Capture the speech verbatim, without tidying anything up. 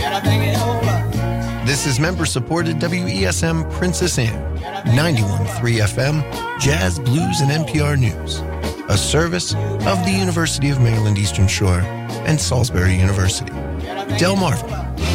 This is member-supported W E S M Princess Anne, ninety-one point three F M, Jazz, Blues, and N P R News, a service of the University of Maryland Eastern Shore and Salisbury University. Del Marvin,